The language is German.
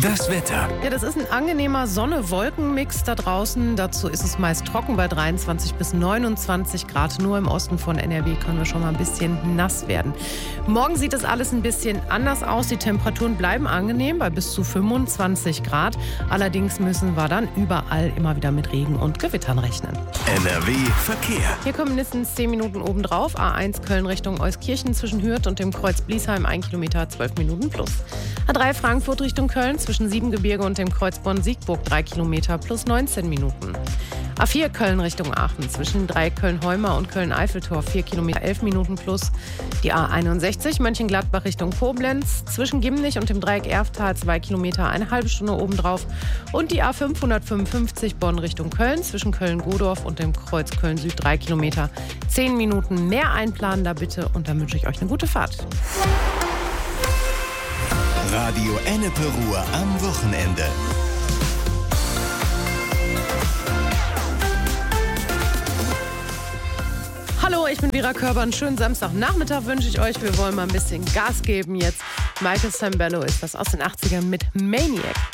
Das Wetter. Ja, das ist ein angenehmer Sonne-Wolken-Mix da draußen. Dazu ist es meist trocken bei 23 bis 29 Grad. Nur im Osten von NRW können wir schon mal ein bisschen nass werden. Morgen sieht das alles ein bisschen anders aus. Die Temperaturen bleiben angenehm bei bis zu 25 Grad. Allerdings müssen wir dann überall immer wieder mit Regen und Gewittern rechnen. NRW Verkehr. Hier kommen mindestens 10 Minuten obendrauf. A1 Köln Richtung Euskirchen zwischen Hürth und dem Kreuz Bliesheim 1 Kilometer 12 Minuten plus. A3 Frankfurt Richtung Köln zwischen Siebengebirge und dem Kreuz Bonn-Siegburg 3 Kilometer plus 19 Minuten. A4 Köln Richtung Aachen zwischen Köln-Heuma und Köln-Eiffeltor 4 Kilometer 11 Minuten plus. Die A61 Mönchengladbach Richtung Koblenz zwischen Gimnich und dem Dreieck Erftal 2 Kilometer eine halbe Stunde obendrauf. Und die A555 Bonn Richtung Köln zwischen Köln-Godorf und dem Kreuz Köln-Süd 3 Kilometer 10 Minuten mehr einplanen da bitte und dann wünsche ich euch eine gute Fahrt. Radio Ennepe Ruhr am Wochenende. Hallo, ich bin Vera Körber. Einen schönen Samstagnachmittag wünsche ich euch. Wir wollen mal ein bisschen Gas geben jetzt. Michael Sambello ist das aus den 80ern mit Maniac.